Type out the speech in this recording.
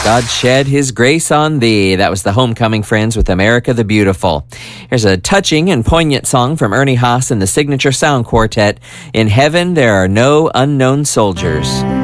God shed his grace on thee. That was the Homecoming Friends with America the Beautiful. Here's a touching and poignant song from Ernie Haas and the Signature Sound Quartet. In Heaven, There Are No Unknown Soldiers.